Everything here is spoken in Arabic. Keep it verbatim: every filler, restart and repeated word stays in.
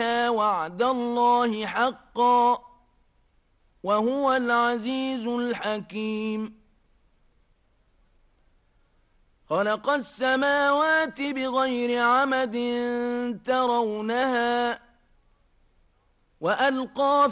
عليها وعد الله حقا وهو العزيز الحكيم. خلق السماوات بغير عمد ترونها وألقى